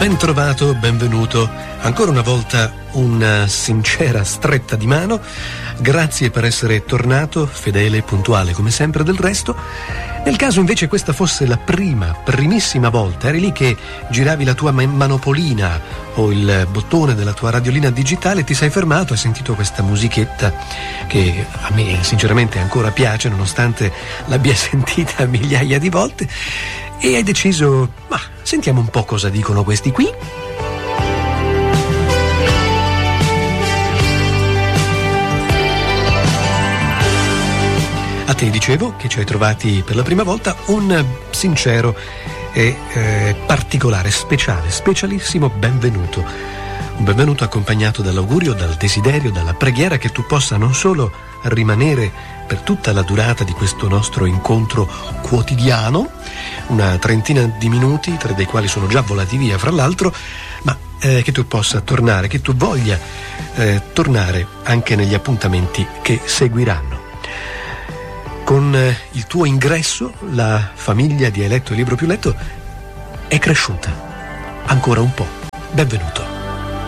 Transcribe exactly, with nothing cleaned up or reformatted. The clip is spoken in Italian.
Ben trovato, benvenuto. Ancora una volta una sincera stretta di mano. Grazie per essere tornato, fedele e puntuale come sempre del resto. Nel caso invece questa fosse la prima, primissima volta, eri lì che giravi la tua manopolina o il bottone della tua radiolina digitale, ti sei fermato, hai sentito questa musichetta che a me sinceramente ancora piace nonostante l'abbia sentita migliaia di volte, e hai deciso, ma sentiamo un po' cosa dicono questi qui. A te dicevo che ci hai trovati per la prima volta un sincero e eh, particolare, speciale, specialissimo benvenuto. Un benvenuto accompagnato dall'augurio, dal desiderio, dalla preghiera che tu possa non solo rimanere per tutta la durata di questo nostro incontro quotidiano, una trentina di minuti, tre dei quali sono già volati via fra l'altro, ma eh, che tu possa tornare, che tu voglia eh, tornare anche negli appuntamenti che seguiranno. Con il tuo ingresso la famiglia di Hai letto il libro più letto è cresciuta ancora un po'. Benvenuto.